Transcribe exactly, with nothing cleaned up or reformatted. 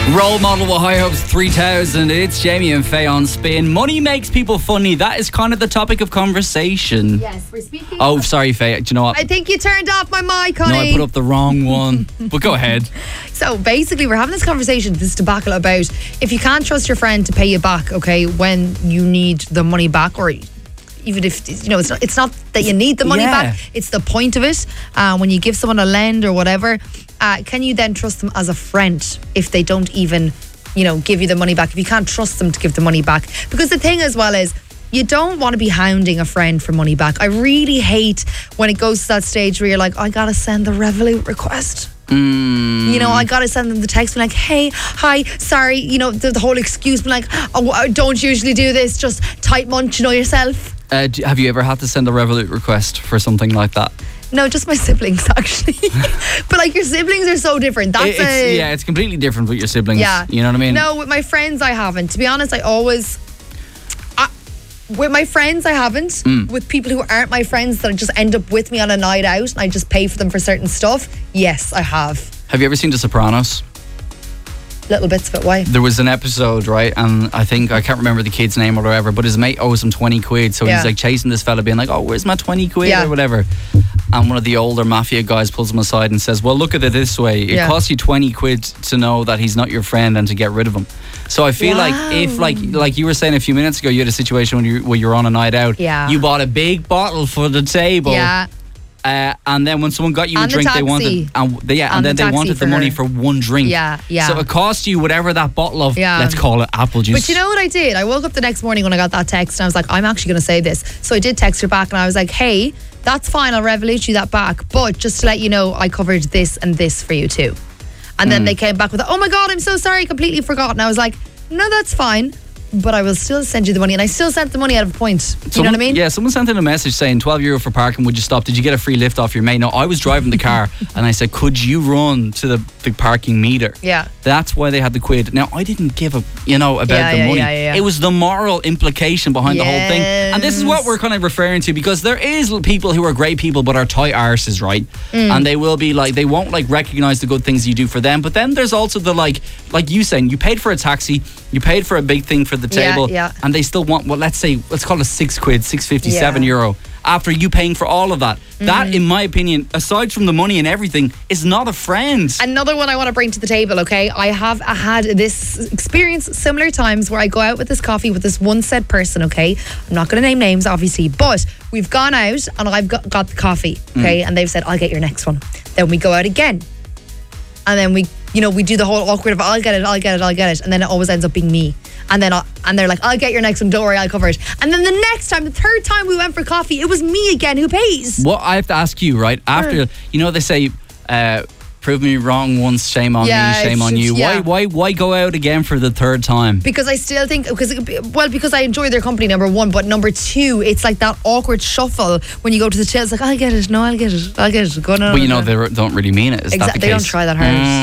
Role model with High Hopes three thousand. It's Jamie and Faye on Spin. Money makes people funny. That is kind of the topic of conversation. Yes, we're speaking. Oh, sorry, Faye. Do you know what? I think you turned off my mic, honey. No, I put up the wrong one. But go ahead. So basically, we're having this conversation, this debacle about if you can't trust your friend to pay you back, okay, when you need the money back, or even if, you know, it's not, it's not that you need the money Yeah. back, it's the point of it. Uh, when you give someone a lend or whatever, uh, can you then trust them as a friend if they don't even, you know, give you the money back, if you can't trust them to give the money back? Because the thing as well is, you don't want to be hounding a friend for money back. I really hate when it goes to that stage where you're like, I gotta send the Revolut request. Mm. You know, I gotta send them the text, be like, hey, hi, sorry, you know, the, the whole excuse, be like, oh, I don't usually do this, just tight munch, you know yourself. Uh, do, have you ever had to send a Revolut request for something like that? No, just my siblings, actually. But like, your siblings are so different. That's It- it's, a, yeah, it's completely different with your siblings. yeah. You know what I mean? No, with my friends, I haven't. To be honest, I always... I, with my friends, I haven't. Mm. With people who aren't my friends that just end up with me on a night out and I just pay for them for certain stuff, yes, I have. Have you ever seen The Sopranos? Little bits of it, why? There was an episode, right, and I think, I can't remember the kid's name or whatever, but his mate owes him twenty quid, so Yeah. he's like chasing this fella being like, oh, where's my twenty quid Yeah. or whatever. And one of the older mafia guys pulls him aside and says, well, look at it this way, it Yeah. costs you twenty quid to know that he's not your friend and to get rid of him. So I feel Wow. like if, like like you were saying a few minutes ago, you had a situation when you where you were on a night out, Yeah. you bought a big bottle for the table, Yeah. Uh, and then when someone got you And a the drink, they taxi. wanted, and they, yeah, And and then the they taxi wanted the for money her. for one drink. Yeah, yeah. So it cost you whatever that bottle of, Yeah. let's call it apple juice. But you know what I did? I woke up the next morning when I got that text and I was like, I'm actually going to say this. So I did text her back and I was like, hey, that's fine, I'll Revolut you that back. But just to let you know, I covered this and this for you too. And then they came back with, oh my God, I'm so sorry, completely forgot. And I was like, no, that's fine. But I will still send you the money. And I still sent the money out of a point. Do you know what I mean? Yeah, someone sent in a message saying twelve euro for parking, would you stop? Did you get a free lift off your mate? No, I was driving the car and I said, could you run to the, the parking meter? Yeah. That's why they had the quid. Now, I didn't give a, you know, about Yeah, the yeah, money. yeah, yeah. It was the moral implication behind the whole thing. And this is what we're kind of referring to, because there is people who are great people but are tight arses, right? Mm. And they will be like, they won't like recognize the good things you do for them. But then there's also the like, like you saying, you paid for a taxi, you paid for a big thing for the Yeah, table, yeah. and they still want, well, let's say, let's call it six quid, six fifty, Yeah. seven euro. After you paying for all of that, that, Mm. in my opinion, aside from the money and everything, is not a friend. Another one I want to bring to the table, okay? I have had this experience similar times where I go out with this coffee with this one said person, okay? I'm not going to name names, obviously, but we've gone out and I've got, got the coffee, okay? And they've said, I'll get your next one. Then we go out again. And then we, you know, we do the whole awkward of, I'll get it, I'll get it, I'll get it. And then it always ends up being me. And then I'll, and they're like, I'll get your next one, don't worry, I'll cover it. And then the next time, the third time we went for coffee, it was me again who pays. What I have to ask you, right? After, you know, they say, uh, prove me wrong once, shame on Yeah, me, shame it's on just- you. yeah. Why, why, why go out again for the third time? Because I still think, because it, well, because I enjoy their company, number one, but number two, it's like that awkward shuffle when you go to the till. It's like, I'll get it, no, I'll get it, I'll get it. Go, no, But you no, know, no. they don't really mean it. Is that Exactly, the they don't case? try that hard. Mm.